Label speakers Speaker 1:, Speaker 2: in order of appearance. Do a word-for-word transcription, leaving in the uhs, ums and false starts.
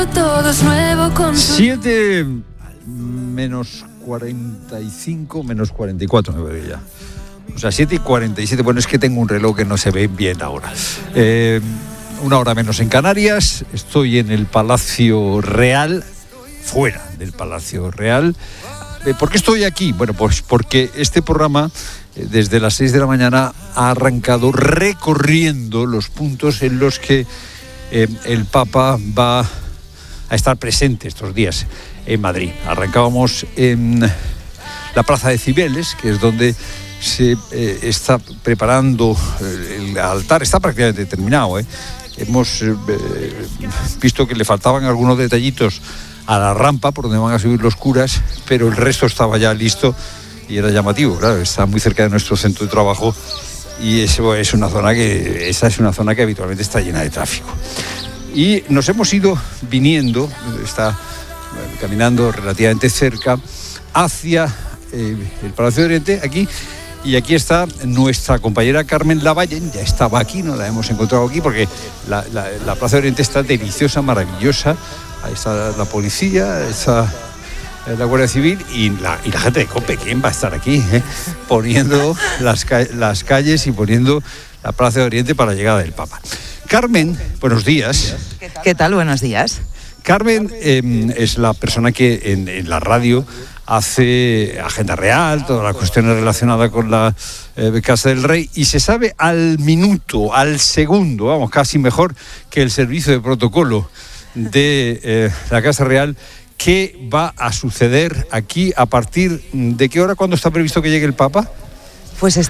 Speaker 1: Todo es nuevo con
Speaker 2: siete menos cuarenta y cinco, menos cuarenta y cuatro me veo ya. O sea, siete y cuarenta y siete. Bueno, es que tengo un reloj que no se ve bien ahora. Eh, una hora menos en Canarias. Estoy en el Palacio Real, fuera del Palacio Real. Eh, ¿Por qué estoy aquí? Bueno, pues porque este programa, eh, desde las seis de la mañana, ha arrancado recorriendo los puntos en los que eh, el Papa va a estar presente estos días en Madrid. Arrancábamos en la Plaza de Cibeles, que es donde se eh, está preparando el altar. Está prácticamente terminado, ¿eh? Hemos eh, visto que le faltaban algunos detallitos a la rampa por donde van a subir los curas, pero el resto estaba ya listo y era llamativo. Claro, está muy cerca de nuestro centro de trabajo y eso es una zona que esa es una zona que habitualmente está llena de tráfico. Y nos hemos ido viniendo, está caminando relativamente cerca, hacia eh, el Palacio de Oriente, aquí, y aquí está nuestra compañera Carmen Lavallen. Ya estaba aquí, no la hemos encontrado aquí, porque la, la, la Plaza de Oriente está deliciosa, maravillosa. Ahí está la policía, está la Guardia Civil y la, y la gente de COPE. ¿Quién va a estar aquí? Eh? Poniendo las, las calles y poniendo la Plaza de Oriente para la llegada del Papa. Carmen, buenos días.
Speaker 3: ¿Qué tal? ¿Qué tal? Buenos días.
Speaker 2: Carmen eh, es la persona que en, en la radio hace Agenda Real, todas las cuestiones relacionadas con la eh, Casa del Rey, y se sabe al minuto, al segundo, vamos, casi mejor que el servicio de protocolo de eh, la Casa Real, qué va a suceder aquí a partir de qué hora, cuándo está previsto que llegue el Papa.
Speaker 3: Pues